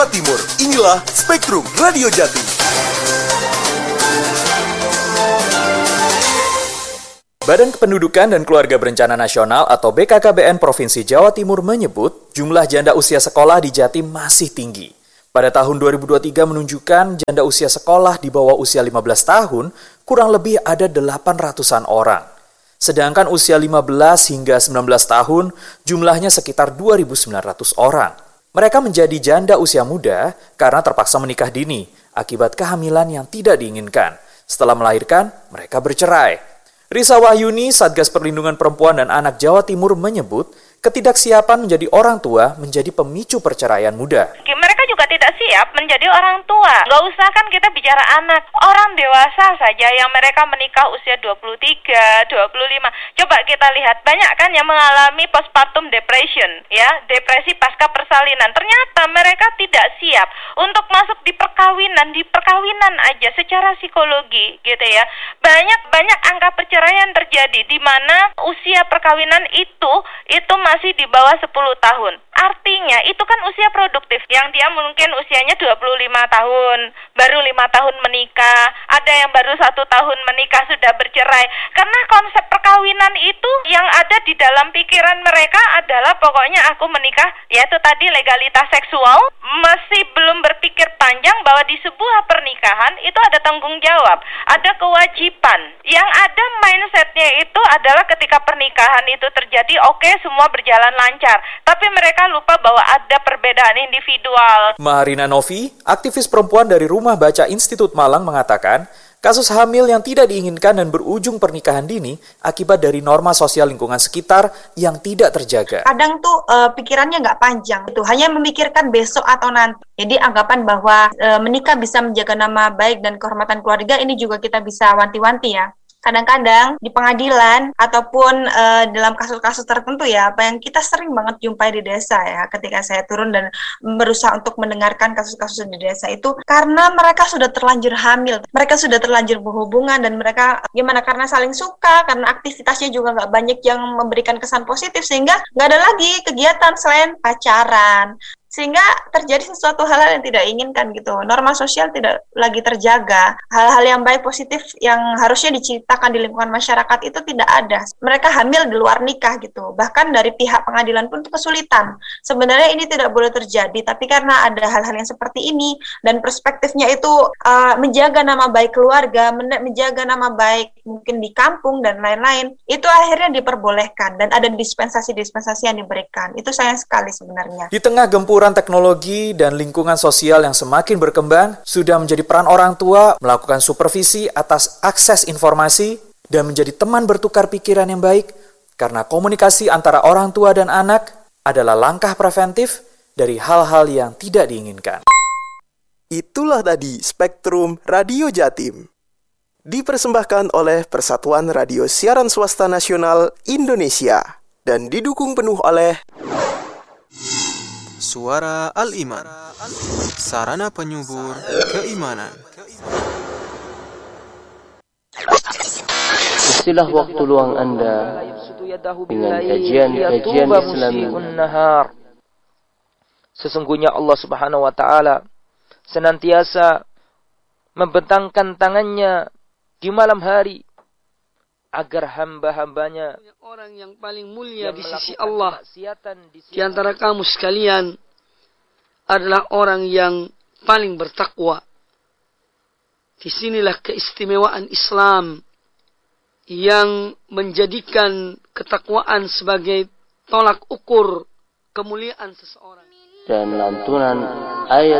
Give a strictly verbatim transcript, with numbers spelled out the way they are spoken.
Timur, inilah Spektrum Radio Jatim. Badan Kependudukan dan Keluarga Berencana Nasional atau B K K B N Provinsi Jawa Timur menyebut jumlah janda usia sekolah di Jatim masih tinggi. Pada tahun dua ribu dua puluh tiga menunjukkan janda usia sekolah di bawah usia lima belas tahun kurang lebih ada delapan ratusan orang. Sedangkan usia lima belas hingga sembilan belas tahun jumlahnya sekitar dua ribu sembilan ratus orang. Mereka menjadi janda usia muda karena terpaksa menikah dini akibat kehamilan yang tidak diinginkan. Setelah melahirkan, mereka bercerai. Risa Wahyuni, Satgas Perlindungan Perempuan dan Anak Jawa Timur menyebut, ketidaksiapan menjadi orang tua menjadi pemicu perceraian muda. Mereka juga tidak siap menjadi orang tua. Nggak usah kan kita bicara anak. Orang dewasa saja yang mereka menikah usia dua puluh tiga, dua puluh lima. Coba kita lihat, banyak kan yang mengalami postpartum depression, ya, depresi pasca persalinan. Ternyata mereka tidak siap untuk masuk di perkawinan, di perkawinan aja secara psikologi, gitu ya. Banyak-banyak angka perceraian terjadi di mana usia perkawinan itu itu masih di bawah sepuluh tahun. Artinya itu kan usia produktif yang dia mungkin usianya dua puluh lima tahun, baru lima tahun menikah, ada yang baru satu tahun menikah sudah bercerai. Karena konsep perkawinan itu yang ada di dalam pikiran mereka adalah pokoknya aku menikah, yaitu tadi legalitas seksual, masih belum berpikir panjang bahwa di sebuah pernikahan itu ada tanggung jawab, ada kewajiban. Yang ada mindsetnya itu adalah ketika pernikahan itu terjadi, oke okay, semua berjalan lancar, tapi mereka lupa bahwa ada perbedaan individual. Maharina Novi, aktivis perempuan dari Rumah Baca Institut Malang mengatakan, kasus hamil yang tidak diinginkan dan berujung pernikahan dini akibat dari norma sosial lingkungan sekitar yang tidak terjaga. Kadang tuh uh, pikirannya nggak panjang, itu hanya memikirkan besok atau nanti. Jadi anggapan bahwa uh, menikah bisa menjaga nama baik dan kehormatan keluarga ini juga kita bisa wanti-wanti ya. Kadang-kadang di pengadilan ataupun uh, dalam kasus-kasus tertentu ya, apa yang kita sering banget jumpai di desa ya, ketika saya turun dan berusaha untuk mendengarkan kasus-kasus di desa itu, karena mereka sudah terlanjur hamil, mereka sudah terlanjur berhubungan dan mereka gimana, karena saling suka, karena aktivitasnya juga nggak banyak yang memberikan kesan positif, sehingga nggak ada lagi kegiatan selain pacaran. Sehingga terjadi sesuatu hal-hal yang tidak inginkan gitu. Norma sosial tidak lagi terjaga. Hal-hal yang baik positif yang harusnya diciptakan di lingkungan masyarakat itu tidak ada. Mereka hamil di luar nikah gitu. Bahkan dari pihak pengadilan pun itu kesulitan. Sebenarnya ini tidak boleh terjadi, tapi karena ada hal-hal yang seperti ini dan perspektifnya itu uh, menjaga nama baik keluarga, men- menjaga nama baik mungkin di kampung dan lain-lain, itu akhirnya diperbolehkan dan ada dispensasi-dispensasi yang diberikan. Itu sayang sekali sebenarnya. Di tengah gempur teknologi dan lingkungan sosial yang semakin berkembang, sudah menjadi peran orang tua melakukan supervisi atas akses informasi dan menjadi teman bertukar pikiran yang baik, karena komunikasi antara orang tua dan anak adalah langkah preventif dari hal-hal yang tidak diinginkan. Itulah tadi Spektrum Radio Jatim. Dipersembahkan oleh Persatuan Radio Siaran Swasta Nasional Indonesia dan didukung penuh oleh Suara Al-Iman, sarana penyubur keimanan. Istilah waktu luang Anda dengan kajian-kajian Islami. Sesungguhnya Allah Subhanahu wa taala senantiasa membentangkan tangannya di malam hari agar hamba-hambanya, orang yang paling mulia di sisi Allah di antara kamu sekalian adalah orang yang paling bertakwa. Disinilah keistimewaan Islam yang menjadikan ketakwaan sebagai tolak ukur kemuliaan seseorang. Dan lantunan ayat